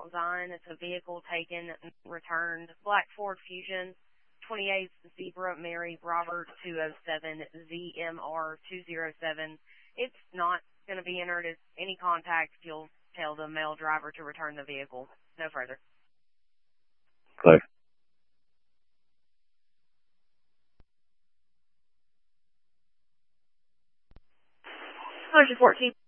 Mount Zion. It's a vehicle taken and returned. Black Ford Fusion, 28th Zebra Mary Robert 207 ZMR 207. It's not going to be entered as any contact. You'll tell the male driver to return the vehicle. No further. Clear. 114.